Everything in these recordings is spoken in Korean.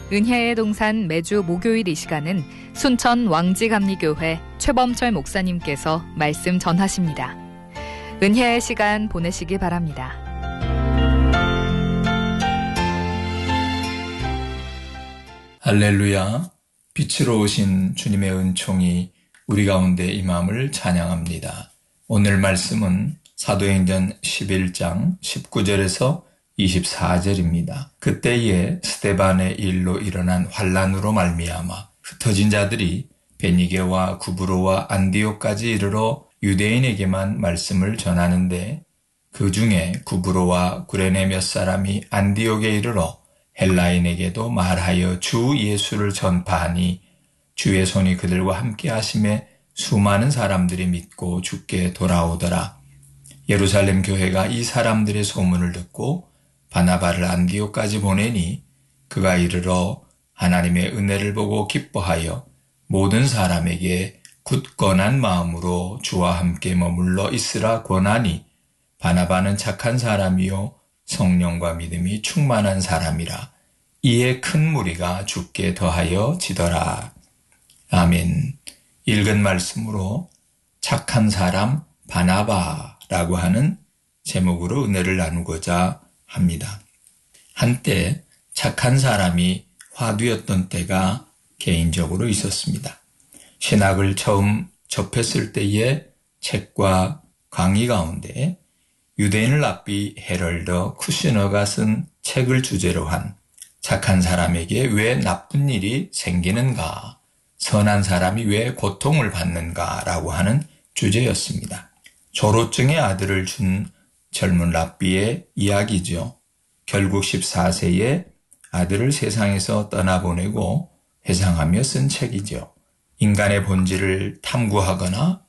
은혜의 동산 매주 목요일 이 시간은 순천 왕지감리교회 최범철 목사님께서 말씀 전하십니다. 은혜의 시간 보내시기 바랍니다. 할렐루야, 빛으로 오신 주님의 은총이 우리 가운데 임함을 찬양합니다. 오늘 말씀은 사도행전 11장 19절에서 24절입니다. 그때에 스데반의 일로 일어난 환란으로 말미암아 흩어진 자들이 베니게와 구브로와 안디옥까지 이르러 유대인에게만 말씀을 전하는데, 그 중에 구브로와 구레네 몇 사람이 안디옥에 이르러 헬라인에게도 말하여 주 예수를 전파하니 주의 손이 그들과 함께 하심에 수많은 사람들이 믿고 주께 돌아오더라. 예루살렘 교회가 이 사람들의 소문을 듣고 바나바를 안디옥까지 보내니 그가 이르러 하나님의 은혜를 보고 기뻐하여 모든 사람에게 굳건한 마음으로 주와 함께 머물러 있으라 권하니, 바나바는 착한 사람이요 성령과 믿음이 충만한 사람이라. 이에 큰 무리가 주께 더하여 지더라. 아멘. 읽은 말씀으로 착한 사람 바나바라고 하는 제목으로 은혜를 나누고자 합니다. 한때 착한 사람이 화두였던 때가 개인적으로 있었습니다. 신학을 처음 접했을 때의 책과 강의 가운데 유대인을 랍비 헤럴더 쿠시너가 쓴 책을 주제로 한 착한 사람에게 왜 나쁜 일이 생기는가, 선한 사람이 왜 고통을 받는가라고 하는 주제였습니다. 조로증의 아들을 준 젊은 랍비의 이야기죠. 결국 14세에 아들을 세상에서 떠나보내고 회상하며 쓴 책이죠. 인간의 본질을 탐구하거나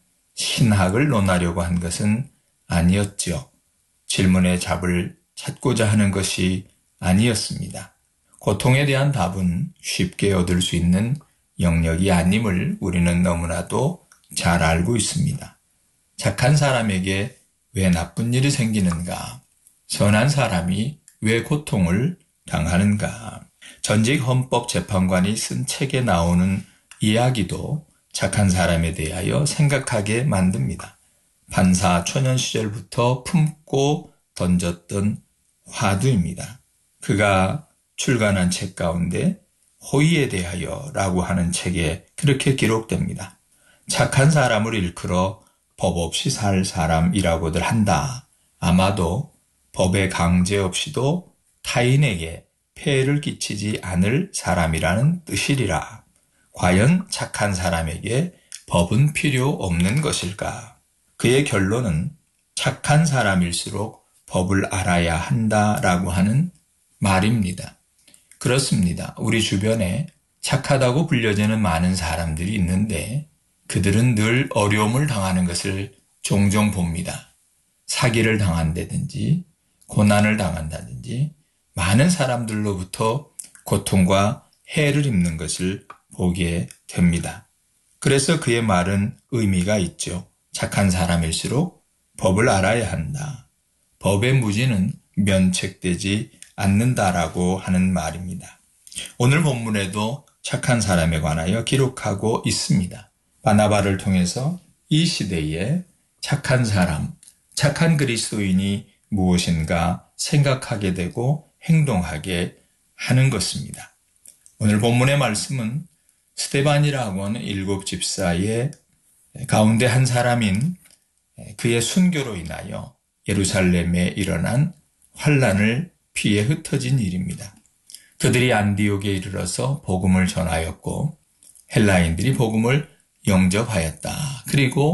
신학을 논하려고 한 것은 아니었죠. 질문의 답을 찾고자 하는 것이 아니었습니다. 고통에 대한 답은 쉽게 얻을 수 있는 영역이 아님을 우리는 너무나도 잘 알고 있습니다. 착한 사람에게 왜 나쁜 일이 생기는가? 선한 사람이 왜 고통을 당하는가? 전직 헌법재판관이 쓴 책에 나오는 이야기도 착한 사람에 대하여 생각하게 만듭니다. 판사 초년 시절부터 품고 던졌던 화두입니다. 그가 출간한 책 가운데 호의에 대하여 라고 하는 책에 그렇게 기록됩니다. 착한 사람을 일컬어 법 없이 살 사람이라고들 한다. 아마도 법의 강제 없이도 타인에게 폐해를 끼치지 않을 사람이라는 뜻이리라. 과연 착한 사람에게 법은 필요 없는 것일까? 그의 결론은 착한 사람일수록 법을 알아야 한다라고 하는 말입니다. 그렇습니다. 우리 주변에 착하다고 불려지는 많은 사람들이 있는데 그들은 늘 어려움을 당하는 것을 종종 봅니다. 사기를 당한다든지 고난을 당한다든지 많은 사람들로부터 고통과 해를 입는 것을 보게 됩니다. 그래서 그의 말은 의미가 있죠. 착한 사람일수록 법을 알아야 한다. 법의 무지는 면책되지 않는다라고 하는 말입니다. 오늘 본문에도 착한 사람에 관하여 기록하고 있습니다. 바나바를 통해서 이 시대에 착한 사람, 착한 그리스도인이 무엇인가 생각하게 되고 행동하게 하는 것입니다. 오늘 본문의 말씀은 스데반이라고 하는 7 집사의 가운데 한 사람인 그의 순교로 인하여 예루살렘에 일어난 환란을 피해 흩어진 일입니다. 그들이 안디옥에 이르러서 복음을 전하였고 헬라인들이 복음을 영접하였다. 그리고